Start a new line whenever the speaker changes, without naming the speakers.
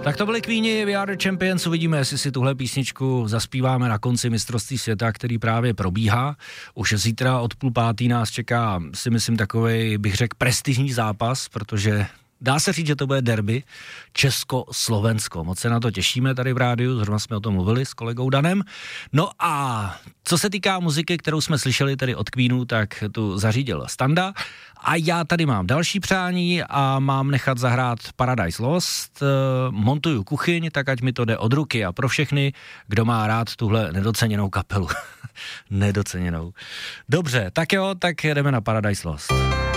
Tak to byly Queeni, We Are The Champions, uvidíme, jestli si tuhle písničku zaspíváme na konci mistrovství světa, který právě probíhá. Už zítra od 4:30 nás čeká, si myslím, takovej, bych řekl, prestižní zápas, protože dá se říct, že to bude derby Česko-Slovensko. Moc se na to těšíme tady v rádiu, zrovna jsme o tom mluvili s kolegou Danem. No a co se týká muziky, kterou jsme slyšeli tedy od Queenů, tak tu zařídil Standa. A já tady mám další přání a mám nechat zahrát Paradise Lost. Montuju kuchyň, tak ať mi to jde od ruky a pro všechny, kdo má rád tuhle nedoceněnou kapelu. Nedoceněnou. Dobře, tak jo, tak jdeme na Paradise Lost.